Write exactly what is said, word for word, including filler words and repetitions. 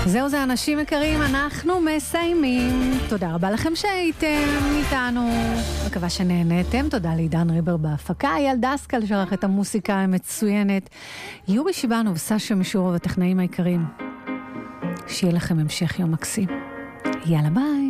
זהו זה אנשים יקרים, אנחנו מסיימים. תודה רבה לכם שהייתם איתנו, מקווה שנהנתם. תודה לעידן ריבר בהפקה, אייל דסקל שערך את המוסיקה המצוינת, יורי שיבנו וסשה משורוב הטכנאים היקרים. שיהיה לכם המשך יום מקסים. יאללה ביי.